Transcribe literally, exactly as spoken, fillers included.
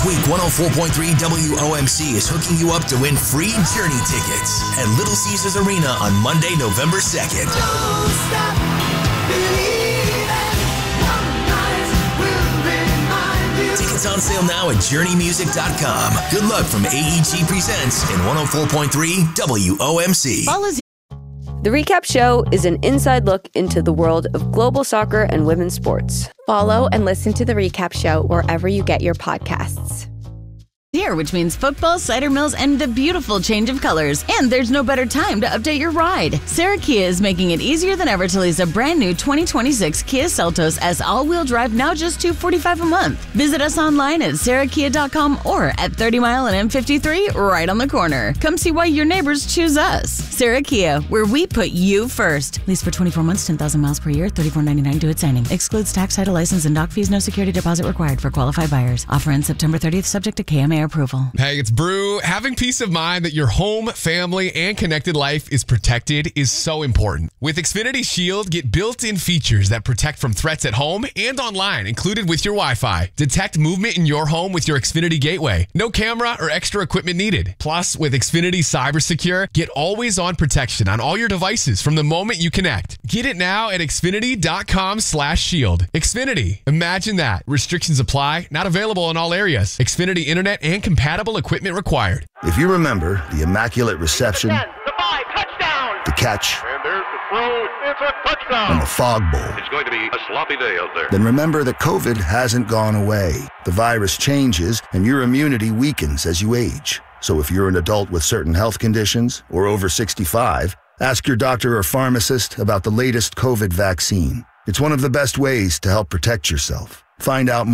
Week one oh four point three W O M C is hooking you up to win free Journey tickets at Little Caesars Arena on Monday, November second. Don't stop believing. One night will remind you. Tickets on sale now at journey music dot com. Good luck from A E G Presents and one oh four point three W O M C. The Recap Show is an inside look into the world of global soccer and women's sports. Follow and listen to The Recap Show wherever you get your podcasts. Here, which means football, cider mills, and the beautiful change of colors. And there's no better time to update your ride. Sarah Kia is making it easier than ever to lease a brand new twenty twenty-six Kia Seltos as all-wheel drive, now just two hundred forty-five dollars a month. Visit us online at sarah kia dot com or at thirty mile and M fifty-three, right on the corner. Come see why your neighbors choose us. Sarah Kia, where we put you first. Lease for twenty-four months, ten thousand miles per year, thirty-four ninety-nine due at signing. Excludes tax, title, license, and dock fees. No security deposit required for qualified buyers. Offer ends September thirtieth, subject to K M A approval. Hey, it's Brew. Having peace of mind that your home, family, and connected life is protected is so important. With Xfinity Shield, get built-in features that protect from threats at home and online, included with your Wi-Fi. Detect movement in your home with your Xfinity Gateway. No camera or extra equipment needed. Plus, with Xfinity CyberSecure, get always-on protection on all your devices from the moment you connect. Get it now at xfinity dot com slash shield. Xfinity. Imagine that. Restrictions apply. Not available in all areas. Xfinity Internet and compatible equipment required. If you remember the Immaculate Reception, ten, the five, touchdown! the catch, And there's the throw. It's a touchdown. and the Fog Bowl, It's going to be a sloppy day out there. then remember that COVID hasn't gone away. The virus changes and your immunity weakens as you age. So if you're an adult with certain health conditions or over sixty-five, ask your doctor or pharmacist about the latest COVID vaccine. It's one of the best ways to help protect yourself. Find out more.